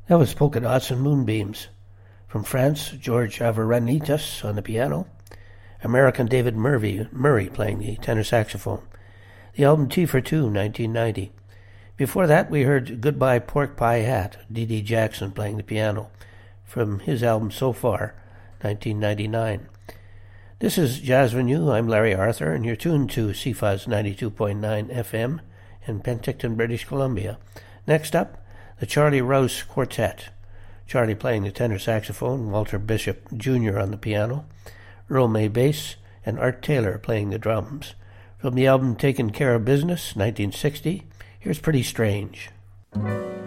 That was Polka Dots and Moonbeams. From France, George Averanitas on the piano. American David Murray playing the tenor saxophone. The album Tea for Two, 1990. Before that, we heard Goodbye Pork Pie Hat, D.D. Jackson playing the piano, from his album So Far, 1999. This is Jazz Venue. I'm Larry Arthur, and you're tuned to CFUS 92.9 FM in Penticton, British Columbia. Next up, the Charlie Rouse Quartet. Charlie playing the tenor saxophone, Walter Bishop Jr. on the piano, Earl May bass, and Art Taylor playing the drums. From the album Taking Care of Business, 1960, here's Pretty Strange.